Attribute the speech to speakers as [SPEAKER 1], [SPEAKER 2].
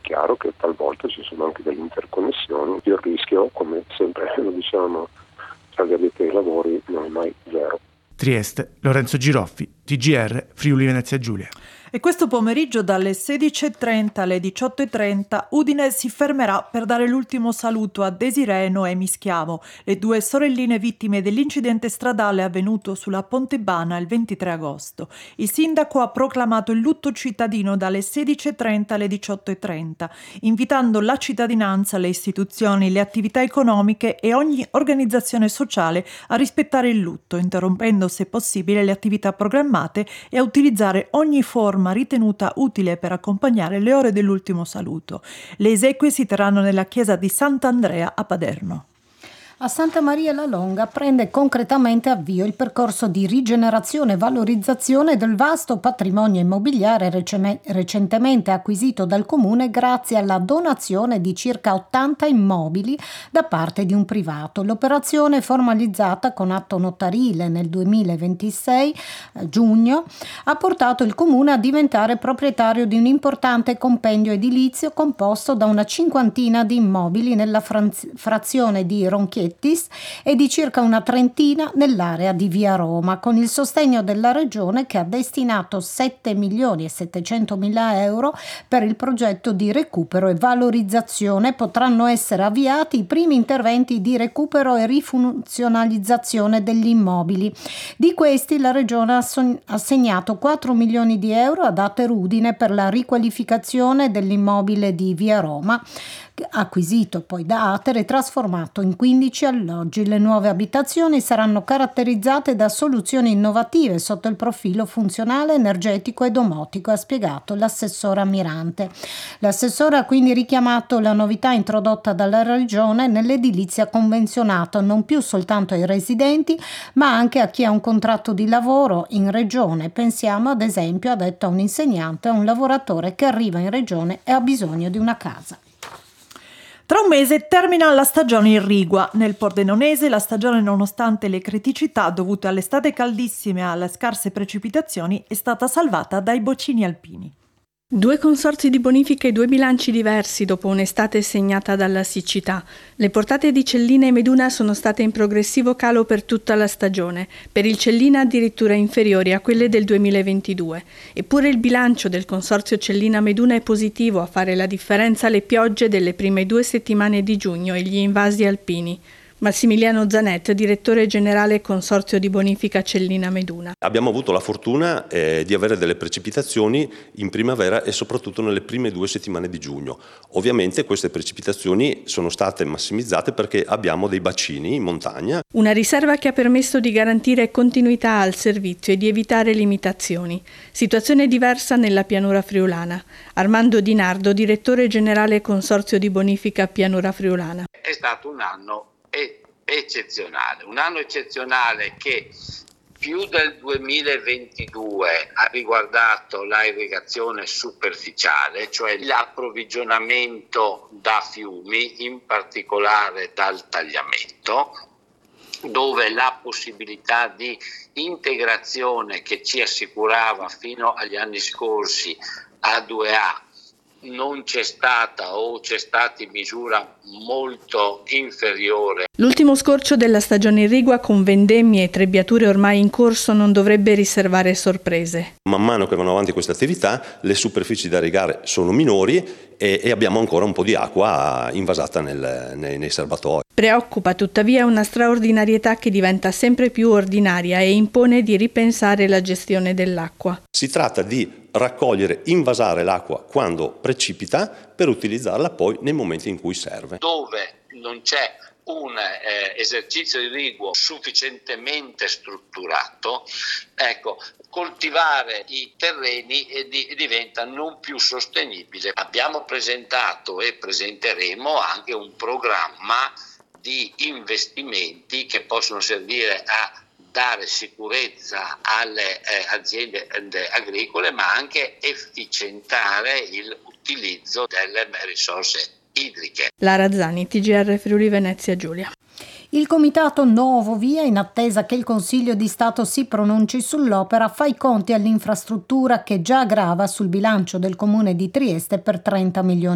[SPEAKER 1] chiaro che talvolta ci sono anche delle interconnessioni, il rischio, come sempre lo diciamo agli addetti ai lavori, non è mai zero.
[SPEAKER 2] Trieste, Lorenzo Giroffi, TGR, Friuli Venezia Giulia.
[SPEAKER 3] E questo pomeriggio dalle 16.30 alle 18.30 Udine si fermerà per dare l'ultimo saluto a Desiree e Noemi Schiavo, le due sorelline vittime dell'incidente stradale avvenuto sulla Pontebana il 23 agosto. Il sindaco ha proclamato il lutto cittadino dalle 16.30 alle 18.30, invitando la cittadinanza, le istituzioni, le attività economiche e ogni organizzazione sociale a rispettare il lutto, interrompendo se possibile le attività programmate e a utilizzare ogni forma ritenuta utile per accompagnare le ore dell'ultimo saluto. Le esequie si terranno nella chiesa di Sant'Andrea a Paderno.
[SPEAKER 4] A Santa Maria la Longa prende concretamente avvio il percorso di rigenerazione e valorizzazione del vasto patrimonio immobiliare recentemente acquisito dal Comune grazie alla donazione di circa 80 immobili da parte di un privato. L'operazione, formalizzata con atto notarile nel 2026, giugno, ha portato il Comune a diventare proprietario di un importante compendio edilizio composto da una cinquantina di immobili nella frazione di Ronchiettis e di circa una trentina nell'area di Via Roma, con il sostegno della Regione che ha destinato 7.700.000 euro per il progetto di recupero e valorizzazione. Potranno essere avviati i primi interventi di recupero e rifunzionalizzazione degli immobili. Di questi la Regione ha assegnato 4 milioni di euro ad Ater Udine per la riqualificazione dell'immobile di Via Roma, acquisito poi da Ater e trasformato in 15 alloggi. Le nuove abitazioni saranno caratterizzate da soluzioni innovative sotto il profilo funzionale, energetico e domotico, ha spiegato l'assessore Ammirante. L'assessore ha quindi richiamato la novità introdotta dalla Regione nell'edilizia convenzionata, non più soltanto ai residenti, ma anche a chi ha un contratto di lavoro in Regione. Pensiamo ad esempio, ha detto, a un insegnante, a un lavoratore che arriva in Regione e ha bisogno di una casa.
[SPEAKER 3] Tra un mese termina la stagione irrigua. Nel Pordenonese la stagione, nonostante le criticità dovute all'estate caldissima e alle scarse precipitazioni, è stata salvata dai bocini alpini.
[SPEAKER 5] 2 consorzi di bonifica e 2 bilanci diversi dopo un'estate segnata dalla siccità. Le portate di Cellina e Meduna sono state in progressivo calo per tutta la stagione, per il Cellina addirittura inferiori a quelle del 2022. Eppure il bilancio del consorzio Cellina-Meduna è positivo, a fare la differenza le piogge delle prime 2 settimane di giugno e gli invasi alpini. Massimiliano Zanet, direttore generale Consorzio di Bonifica Cellina Meduna.
[SPEAKER 6] Abbiamo avuto la fortuna di avere delle precipitazioni in primavera e soprattutto nelle prime 2 settimane di giugno. Ovviamente queste precipitazioni sono state massimizzate perché abbiamo dei bacini in montagna.
[SPEAKER 5] Una riserva che ha permesso di garantire continuità al servizio e di evitare limitazioni. Situazione diversa nella pianura friulana. Armando Di Nardo, direttore generale Consorzio di Bonifica Pianura Friulana.
[SPEAKER 7] È stato un anno eccezionale, un anno eccezionale che più del 2022 ha riguardato la irrigazione superficiale, cioè l'approvvigionamento da fiumi, in particolare dal tagliamento, dove la possibilità di integrazione che ci assicurava fino agli anni scorsi A2A non c'è stata o c'è stata in misura molto inferiore.
[SPEAKER 5] L'ultimo scorcio della stagione irrigua, con vendemmie e trebbiature ormai in corso, non dovrebbe riservare sorprese.
[SPEAKER 6] Man mano che vanno avanti queste attività, le superfici da irrigare sono minori e abbiamo ancora un po' di acqua invasata nei serbatoi.
[SPEAKER 5] Preoccupa tuttavia una straordinarietà che diventa sempre più ordinaria e impone di ripensare la gestione dell'acqua.
[SPEAKER 6] Si tratta di raccogliere, invasare l'acqua quando precipita per utilizzarla poi nei momenti in cui serve.
[SPEAKER 7] Dove non c'è un esercizio irriguo sufficientemente strutturato, coltivare i terreni diventa non più sostenibile. Abbiamo presentato e presenteremo anche un programma di investimenti che possono servire a dare sicurezza alle aziende agricole, ma anche efficientare l'utilizzo delle risorse idriche.
[SPEAKER 5] Lara Zani, TGR Friuli Venezia Giulia.
[SPEAKER 4] Il comitato Nuovo Via, in attesa che il Consiglio di Stato si pronunci sull'opera, fa i conti all'infrastruttura che già grava sul bilancio del Comune di Trieste per 30 milioni